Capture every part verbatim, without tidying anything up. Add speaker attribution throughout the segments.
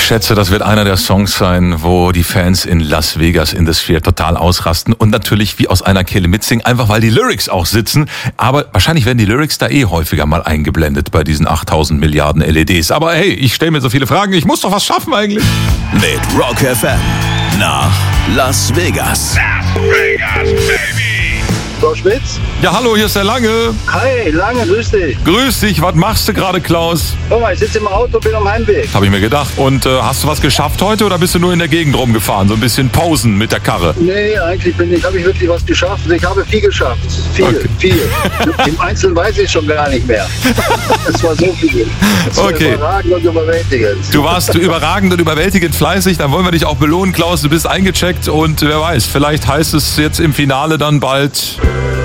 Speaker 1: schätze, das wird einer der Songs sein, wo die Fans in Las Vegas in The Sphere total ausrasten und natürlich wie aus einer Kehle mitsingen, einfach weil die Lyrics auch sitzen. Aber wahrscheinlich werden die Lyrics da eh häufiger mal eingeblendet bei diesen achttausend Milliarden L E Ds. Aber hey, ich stelle mir so viele Fragen, ich muss doch was schaffen eigentlich.
Speaker 2: Mit Rock F M nach Las Vegas.
Speaker 3: Las Vegas, baby!
Speaker 4: Frau Schmitz?
Speaker 1: Ja, hallo, hier ist der Lange.
Speaker 4: Hi, Lange, grüß dich.
Speaker 1: Grüß dich, was machst du gerade, Klaus?
Speaker 4: Guck mal, ich sitze im Auto, bin am Heimweg.
Speaker 1: Habe ich mir gedacht. Und äh, hast du was geschafft heute oder bist du nur in der Gegend rumgefahren? So ein bisschen Pausen mit der Karre?
Speaker 4: Nee, eigentlich bin ich, habe ich wirklich was geschafft. Ich habe viel geschafft. Viel,
Speaker 1: Okay.
Speaker 4: viel. Im Einzelnen weiß ich schon gar nicht mehr. Es war so viel. Es war
Speaker 1: Okay.
Speaker 4: überragend und überwältigend.
Speaker 1: Du warst überragend und überwältigend fleißig, dann wollen wir dich auch belohnen, Klaus. Du bist eingecheckt und wer weiß, vielleicht heißt es jetzt im Finale dann bald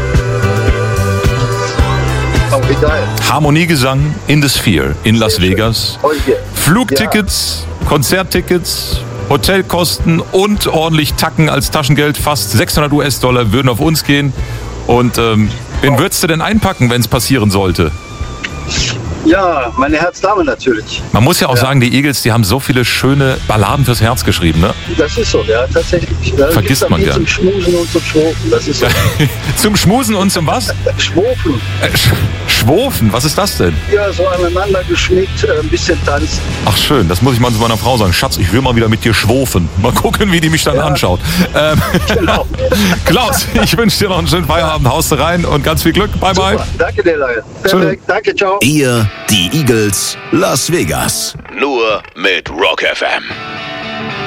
Speaker 4: Oh, wie geil.
Speaker 1: Harmoniegesang in The Sphere in Las
Speaker 4: Sehr schön.
Speaker 1: Vegas.
Speaker 4: Oh, yeah.
Speaker 1: Flugtickets, Konzerttickets, Hotelkosten und ordentlich Tacken als Taschengeld, fast sechshundert US-Dollar würden auf uns gehen. Und ähm, wen würdest du denn einpacken, wenn es passieren sollte?
Speaker 4: Ja, meine Herzdame natürlich.
Speaker 1: Man muss ja auch
Speaker 4: Ja.
Speaker 1: sagen, die Eagles, die haben so viele schöne Balladen fürs Herz geschrieben, ne?
Speaker 4: Das ist so, ja, tatsächlich. Da
Speaker 1: Vergisst
Speaker 4: gibt's auch
Speaker 1: man
Speaker 4: viel
Speaker 1: gern.
Speaker 4: Zum Schmusen und zum Schwofen. Das ist so.
Speaker 1: Zum Schmusen und zum was?
Speaker 4: Schwofen.
Speaker 1: Äh, Sch Schwofen, was ist das denn?
Speaker 4: Ja, so aneinander geschmiegt, äh, ein bisschen tanzen.
Speaker 1: Ach schön, das muss ich mal zu meiner Frau sagen. Schatz, ich will mal wieder mit dir schwofen. Mal gucken, wie die mich dann
Speaker 4: Ja.
Speaker 1: anschaut. Ähm,
Speaker 4: Genau.
Speaker 1: Klaus, ich wünsche dir noch einen schönen Feierabend. Haust du rein und ganz viel Glück. Bye, bye.
Speaker 4: Super. Danke dir, Leute.
Speaker 1: Schön.
Speaker 4: Perfekt. Danke, ciao.
Speaker 2: Ihr, die Eagles, Las Vegas.
Speaker 3: Nur mit Rock F M.